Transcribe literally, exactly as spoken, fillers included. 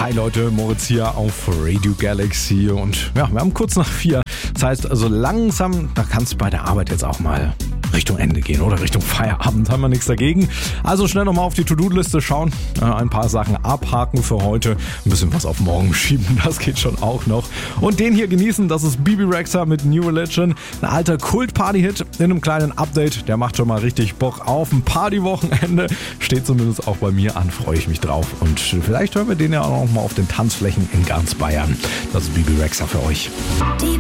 Hi Leute, Moritz hier auf Radio Galaxy und ja, wir haben kurz nach vier. Das heißt also langsam, da kann es bei der Arbeit jetzt auch mal Richtung Ende gehen oder Richtung Feierabend, haben wir nichts dagegen. Also schnell nochmal auf die To-Do-Liste schauen, ein paar Sachen abhaken für heute, ein bisschen was auf morgen schieben, das geht schon auch noch. Und den hier genießen, das ist Bebe Rexha mit New Religion, ein alter Kult-Party-Hit in einem kleinen Update, der macht schon mal richtig Bock auf ein Partywochenende, steht zumindest auch bei mir an, freue ich mich drauf. Und vielleicht hören wir den ja auch noch mal auf den Tanzflächen in ganz Bayern. Das ist Bebe Rexha für euch. Die